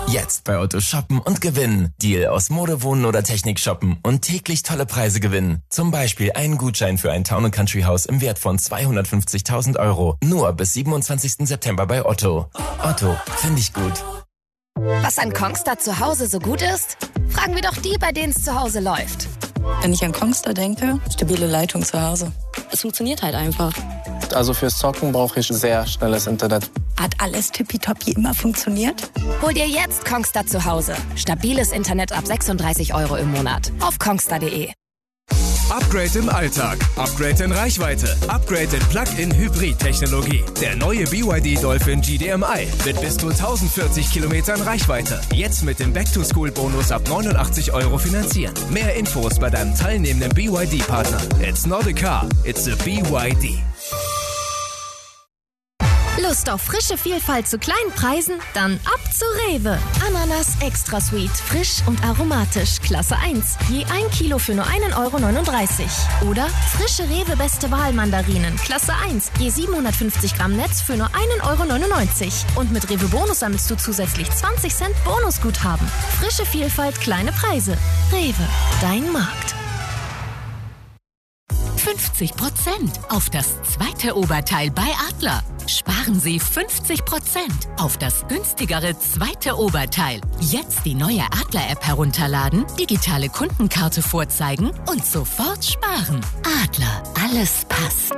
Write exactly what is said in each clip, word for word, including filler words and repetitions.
Jetzt bei Otto shoppen und gewinnen. Deal aus Mode, Wohnen oder Technik shoppen und täglich tolle Preise gewinnen. Zum Beispiel einen Gutschein für ein Town and Country Haus im Wert von zweihundertfünfzigtausend Euro. Nur bis siebenundzwanzigsten September bei Otto. Otto, finde ich gut. Was an Kongstar zu Hause so gut ist? Fragen wir doch die, bei denen es zu Hause läuft. Wenn ich an Kongstar denke, stabile Leitung zu Hause. Es funktioniert halt einfach. Also fürs Zocken brauche ich sehr schnelles Internet. Hat alles tippitoppi immer funktioniert? Hol dir jetzt Kongstar zu Hause. Stabiles Internet ab sechsunddreißig Euro im Monat. Auf kongstar punkt de. Upgrade im Alltag, Upgrade in Reichweite, Upgrade in Plug-in-Hybrid-Technologie. Der neue B Y D Dolphin G D M I mit bis zu tausendvierzig Kilometern Reichweite. Jetzt mit dem Back-to-School-Bonus ab neunundachtzig Euro finanzieren. Mehr Infos bei deinem teilnehmenden B Y D-Partner. It's not a car, it's a B Y D. Lust auf frische Vielfalt zu kleinen Preisen? Dann ab zu Rewe. Ananas Extra Sweet, frisch und aromatisch, Klasse eins. Je ein Kilo für nur ein Euro neununddreißig. Oder frische Rewe Beste Wahl Mandarinen, Klasse eins. Je siebenhundertfünfzig Gramm Netz für nur ein Euro neunundneunzig. Und mit Rewe Bonus sammelst du zusätzlich zwanzig Cent Bonusguthaben. Frische Vielfalt, kleine Preise. Rewe, dein Markt. fünfzig Prozent auf das zweite Oberteil bei Adler. Sparen Sie fünfzig Prozent auf das günstigere zweite Oberteil. Jetzt die neue Adler-App herunterladen, digitale Kundenkarte vorzeigen und sofort sparen. Adler, alles passt.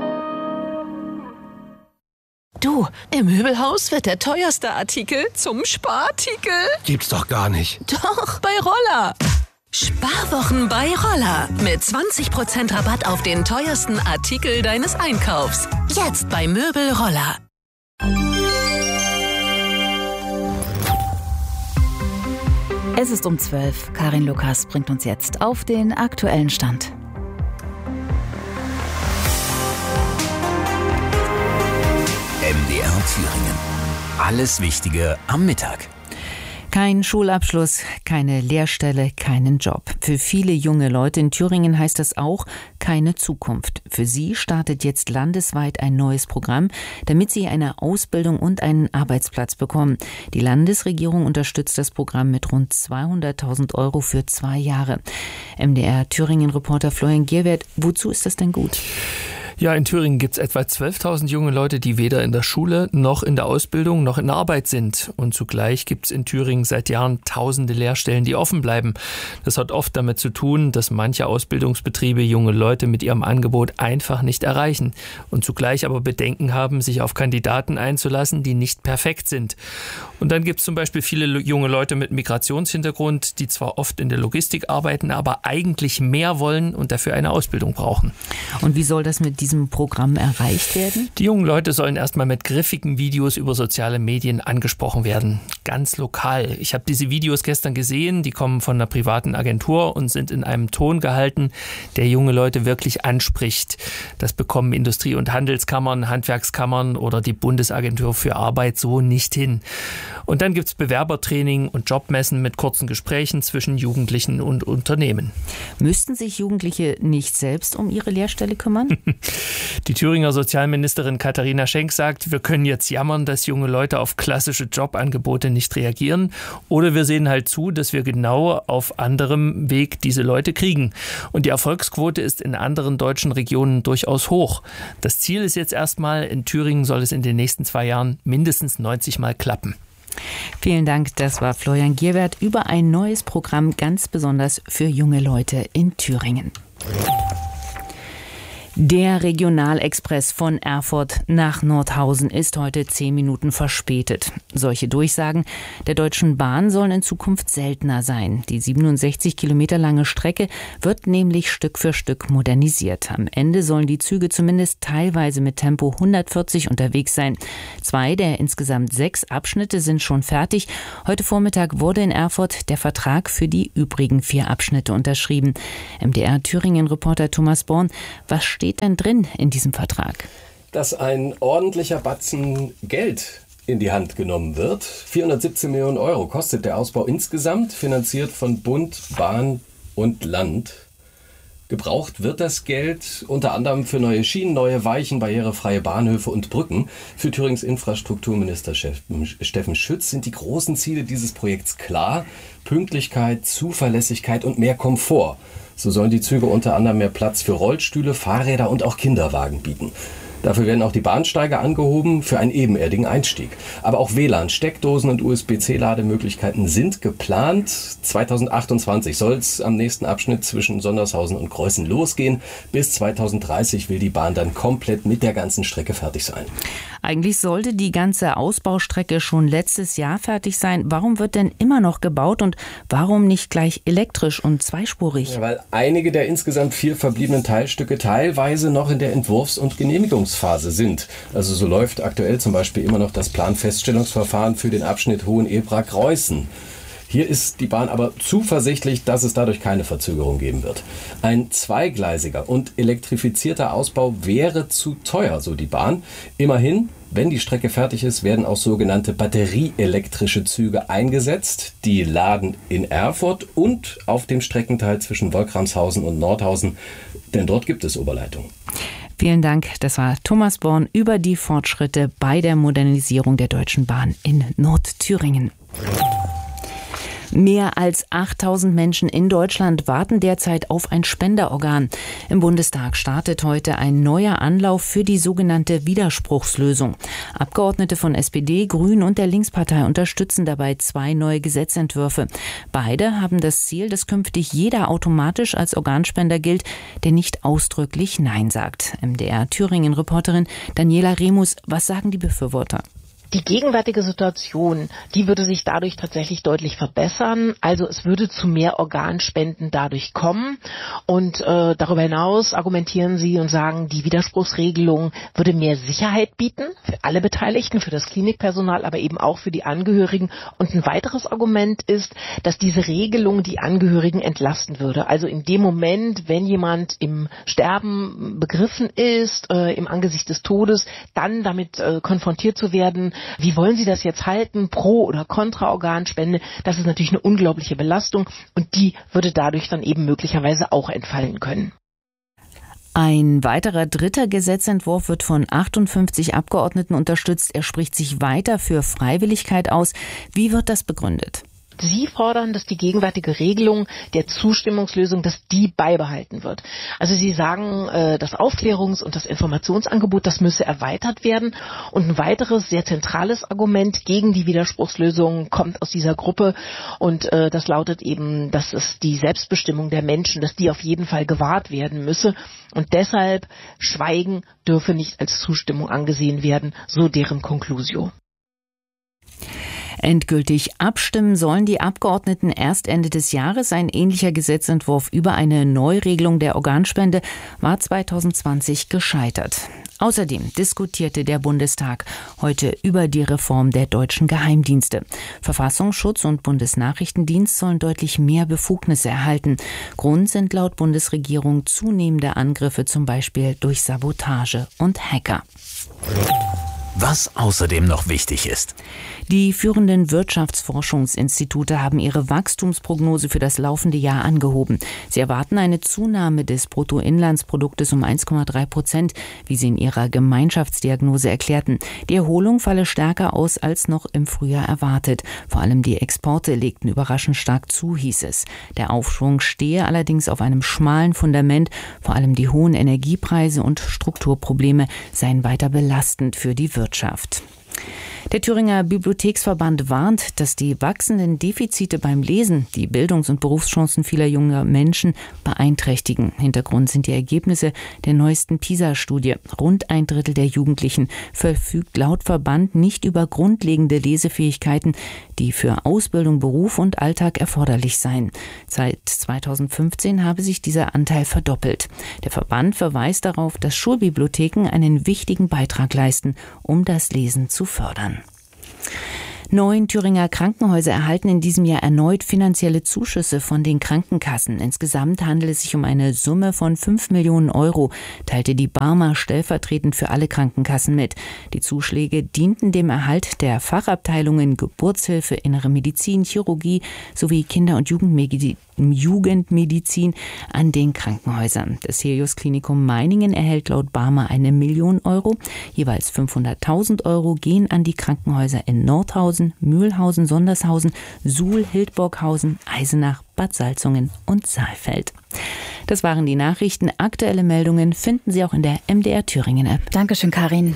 Du, im Möbelhaus wird der teuerste Artikel zum Sparartikel. Gibt's doch gar nicht. Doch, bei Roller. Sparwochen bei Roller. Mit zwanzig Prozent Rabatt auf den teuersten Artikel deines Einkaufs. Jetzt bei Möbel Roller. Es ist um zwölf. Karin Lukas bringt uns jetzt auf den aktuellen Stand. M D R Thüringen. Alles Wichtige am Mittag. Kein Schulabschluss, keine Lehrstelle, keinen Job. Für viele junge Leute in Thüringen heißt das auch keine Zukunft. Für sie startet jetzt landesweit ein neues Programm, damit sie eine Ausbildung und einen Arbeitsplatz bekommen. Die Landesregierung unterstützt das Programm mit rund zweihunderttausend Euro für zwei Jahre. M D R Thüringen-Reporter Florian Gierwert, wozu ist das denn gut? Ja, in Thüringen gibt es etwa zwölftausend junge Leute, die weder in der Schule noch in der Ausbildung noch in der Arbeit sind. Und zugleich gibt es in Thüringen seit Jahren tausende Lehrstellen, die offen bleiben. Das hat oft damit zu tun, dass manche Ausbildungsbetriebe junge Leute mit ihrem Angebot einfach nicht erreichen und zugleich aber Bedenken haben, sich auf Kandidaten einzulassen, die nicht perfekt sind. Und dann gibt es zum Beispiel viele junge Leute mit Migrationshintergrund, die zwar oft in der Logistik arbeiten, aber eigentlich mehr wollen und dafür eine Ausbildung brauchen. Und wie soll das mit diesem Programm erreicht werden? Die jungen Leute sollen erstmal mit griffigen Videos über soziale Medien angesprochen werden. Ganz lokal. Ich habe diese Videos gestern gesehen, die kommen von einer privaten Agentur und sind in einem Ton gehalten, der junge Leute wirklich anspricht. Das bekommen Industrie- und Handelskammern, Handwerkskammern oder die Bundesagentur für Arbeit so nicht hin. Und dann gibt es Bewerbertraining und Jobmessen mit kurzen Gesprächen zwischen Jugendlichen und Unternehmen. Müssten sich Jugendliche nicht selbst um ihre Lehrstelle kümmern? Die Thüringer Sozialministerin Katharina Schenk sagt, wir können jetzt jammern, dass junge Leute auf klassische Jobangebote nicht reagieren. Oder wir sehen halt zu, dass wir genau auf anderem Weg diese Leute kriegen. Und die Erfolgsquote ist in anderen deutschen Regionen durchaus hoch. Das Ziel ist jetzt erstmal, in Thüringen soll es in den nächsten zwei Jahren mindestens neunzig Mal klappen. Vielen Dank, das war Florian Gierwert über ein neues Programm, ganz besonders für junge Leute in Thüringen. Der Regionalexpress von Erfurt nach Nordhausen ist heute zehn Minuten verspätet. Solche Durchsagen der Deutschen Bahn sollen in Zukunft seltener sein. Die siebenundsechzig Kilometer lange Strecke wird nämlich Stück für Stück modernisiert. Am Ende sollen die Züge zumindest teilweise mit Tempo hundertvierzig unterwegs sein. Zwei der insgesamt sechs Abschnitte sind schon fertig. Heute Vormittag wurde in Erfurt der Vertrag für die übrigen vier Abschnitte unterschrieben. M D R Thüringen-Reporter Thomas Born, was steht denn drin in diesem Vertrag? Dass ein ordentlicher Batzen Geld in die Hand genommen wird. vierhundertsiebzehn Millionen Euro kostet der Ausbau insgesamt, finanziert von Bund, Bahn und Land. Gebraucht wird das Geld unter anderem für neue Schienen, neue Weichen, barrierefreie Bahnhöfe und Brücken. Für Thürings Infrastrukturminister Steffen Schütz sind die großen Ziele dieses Projekts klar. Pünktlichkeit, Zuverlässigkeit und mehr Komfort. So sollen die Züge unter anderem mehr Platz für Rollstühle, Fahrräder und auch Kinderwagen bieten. Dafür werden auch die Bahnsteige angehoben für einen ebenerdigen Einstieg. Aber auch W L A N, Steckdosen und U S B C-Lademöglichkeiten sind geplant. zweitausendachtundzwanzig soll es am nächsten Abschnitt zwischen Sondershausen und Greußen losgehen. Bis zweitausenddreißig will die Bahn dann komplett mit der ganzen Strecke fertig sein. Eigentlich sollte die ganze Ausbaustrecke schon letztes Jahr fertig sein. Warum wird denn immer noch gebaut und warum nicht gleich elektrisch und zweispurig? Ja, weil einige der insgesamt vier verbliebenen Teilstücke teilweise noch in der Entwurfs- und Genehmigungsphase sind. Also so läuft aktuell zum Beispiel immer noch das Planfeststellungsverfahren für den Abschnitt Hohenebra-Greußen. Hier ist die Bahn aber zuversichtlich, dass es dadurch keine Verzögerung geben wird. Ein zweigleisiger und elektrifizierter Ausbau wäre zu teuer, so die Bahn. Immerhin, wenn die Strecke fertig ist, werden auch sogenannte batterieelektrische Züge eingesetzt. Die laden in Erfurt und auf dem Streckenteil zwischen Wolkramshausen und Nordhausen, denn dort gibt es Oberleitungen. Vielen Dank. Das war Thomas Born über die Fortschritte bei der Modernisierung der Deutschen Bahn in Nordthüringen. Mehr als achttausend Menschen in Deutschland warten derzeit auf ein Spenderorgan. Im Bundestag startet heute ein neuer Anlauf für die sogenannte Widerspruchslösung. Abgeordnete von S P D, Grünen und der Linkspartei unterstützen dabei zwei neue Gesetzentwürfe. Beide haben das Ziel, dass künftig jeder automatisch als Organspender gilt, der nicht ausdrücklich Nein sagt. M D R Thüringen-Reporterin Daniela Remus, was sagen die Befürworter? Die gegenwärtige Situation, die würde sich dadurch tatsächlich deutlich verbessern. Also es würde zu mehr Organspenden dadurch kommen. Und äh, darüber hinaus argumentieren sie und sagen, die Widerspruchsregelung würde mehr Sicherheit bieten für alle Beteiligten, für das Klinikpersonal, aber eben auch für die Angehörigen. Und ein weiteres Argument ist, dass diese Regelung die Angehörigen entlasten würde. Also in dem Moment, wenn jemand im Sterben begriffen ist, äh, im Angesicht des Todes, dann damit äh, konfrontiert zu werden, wie wollen Sie das jetzt halten, pro oder kontra Organspende? Das ist natürlich eine unglaubliche Belastung und die würde dadurch dann eben möglicherweise auch entfallen können. Ein weiterer dritter Gesetzentwurf wird von achtundfünfzig Abgeordneten unterstützt. Er spricht sich weiter für Freiwilligkeit aus. Wie wird das begründet? Sie fordern, dass die gegenwärtige Regelung der Zustimmungslösung, dass die beibehalten wird. Also Sie sagen, das Aufklärungs- und das Informationsangebot, das müsse erweitert werden. Und ein weiteres sehr zentrales Argument gegen die Widerspruchslösung kommt aus dieser Gruppe. Und das lautet eben, dass es die Selbstbestimmung der Menschen, dass die auf jeden Fall gewahrt werden müsse. Und deshalb Schweigen dürfe nicht als Zustimmung angesehen werden, so deren Conclusio. Endgültig abstimmen sollen die Abgeordneten erst Ende des Jahres. Ein ähnlicher Gesetzentwurf über eine Neuregelung der Organspende war zweitausendzwanzig gescheitert. Außerdem diskutierte der Bundestag heute über die Reform der deutschen Geheimdienste. Verfassungsschutz und Bundesnachrichtendienst sollen deutlich mehr Befugnisse erhalten. Grund sind laut Bundesregierung zunehmende Angriffe, zum Beispiel durch Sabotage und Hacker. Was außerdem noch wichtig ist. Die führenden Wirtschaftsforschungsinstitute haben ihre Wachstumsprognose für das laufende Jahr angehoben. Sie erwarten eine Zunahme des Bruttoinlandsproduktes um eins Komma drei Prozent, wie sie in ihrer Gemeinschaftsdiagnose erklärten. Die Erholung falle stärker aus als noch im Frühjahr erwartet. Vor allem die Exporte legten überraschend stark zu, hieß es. Der Aufschwung stehe allerdings auf einem schmalen Fundament. Vor allem die hohen Energiepreise und Strukturprobleme seien weiter belastend für die Wirtschaft. Der Thüringer Bibliotheksverband warnt, dass die wachsenden Defizite beim Lesen die Bildungs- und Berufschancen vieler junger Menschen beeinträchtigen. Hintergrund sind die Ergebnisse der neuesten PISA-Studie. Rund ein Drittel der Jugendlichen verfügt laut Verband nicht über grundlegende Lesefähigkeiten, die für Ausbildung, Beruf und Alltag erforderlich seien. Seit zweitausendfünfzehn habe sich dieser Anteil verdoppelt. Der Verband verweist darauf, dass Schulbibliotheken einen wichtigen Beitrag leisten, um das Lesen zu fördern. Neun Thüringer Krankenhäuser erhalten in diesem Jahr erneut finanzielle Zuschüsse von den Krankenkassen. Insgesamt handelt es sich um eine Summe von fünf Millionen Euro, teilte die Barmer stellvertretend für alle Krankenkassen mit. Die Zuschläge dienten dem Erhalt der Fachabteilungen Geburtshilfe, Innere Medizin, Chirurgie sowie Kinder- und Jugendmedizin Jugendmedizin an den Krankenhäusern. Das Helios Klinikum Meiningen erhält laut Barmer eine Million Euro. Jeweils fünfhunderttausend Euro gehen an die Krankenhäuser in Nordhausen, Mühlhausen, Sondershausen, Suhl, Hildburghausen, Eisenach, Bad Salzungen und Saalfeld. Das waren die Nachrichten. Aktuelle Meldungen finden Sie auch in der M D R Thüringen App. Dankeschön, Karin.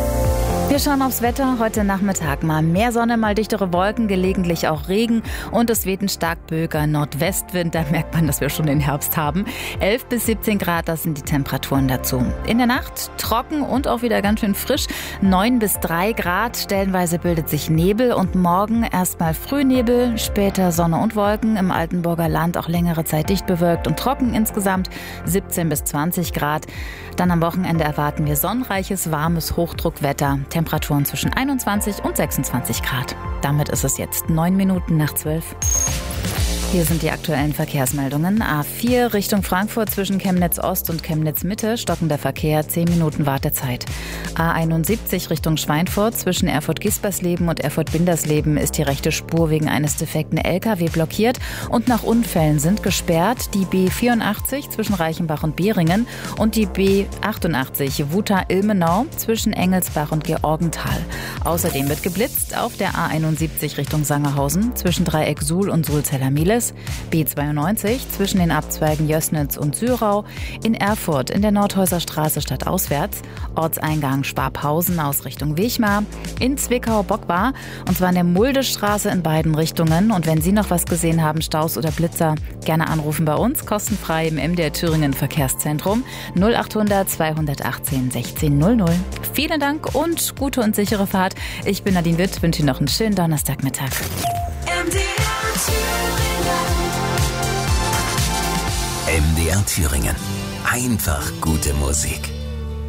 Wir schauen aufs Wetter. Heute Nachmittag mal mehr Sonne, mal dichtere Wolken, gelegentlich auch Regen und es weht ein stark böiger Nordwestwind. Da merkt man, dass wir schon den Herbst haben. elf bis siebzehn Grad, das sind die Temperaturen dazu. In der Nacht trocken und auch wieder ganz schön frisch. neun bis drei Grad, stellenweise bildet sich Nebel und morgen erstmal Frühnebel, später Sonne und Wolken. Im Altenburger Land auch längere Zeit dicht bewölkt und trocken, insgesamt siebzehn bis zwanzig Grad. Dann am Wochenende erwarten wir sonnenreiches, warmes Hochdruckwetter. Temperaturen zwischen einundzwanzig und sechsundzwanzig Grad. Damit ist es jetzt neun Minuten nach zwölf. Hier sind die aktuellen Verkehrsmeldungen. A vier Richtung Frankfurt zwischen Chemnitz Ost und Chemnitz Mitte, stockender Verkehr, zehn Minuten Wartezeit. A einundsiebzig Richtung Schweinfurt zwischen Erfurt-Gispersleben und Erfurt-Bindersleben ist die rechte Spur wegen eines defekten L K W blockiert und nach Unfällen sind gesperrt die B vierundachtzig zwischen Reichenbach und Beringen und die B achtundachtzig Wuta-Ilmenau zwischen Engelsbach und Georgenthal. Außerdem wird geblitzt auf der A einundsiebzig Richtung Sangerhausen zwischen Dreieck Suhl und Sulzeller-Mieles, B zweiundneunzig zwischen den Abzweigen Jössnitz und Syrau, in Erfurt in der Nordhäuser Straße stadtauswärts, Ortseingang Sparpausen aus Richtung Wechmar, in Zwickau-Bockbar und zwar in der Muldestraße in beiden Richtungen. Und wenn Sie noch was gesehen haben, Staus oder Blitzer, gerne anrufen bei uns, kostenfrei im M D R Thüringen Verkehrszentrum null achthundert zweihundertachtzehn sechzehn null null. Vielen Dank und gute und sichere Fahrt. Ich bin Nadine Witt, wünsche Ihnen noch einen schönen Donnerstagmittag. M D R Thüringen. M D R Thüringen. Einfach gute Musik.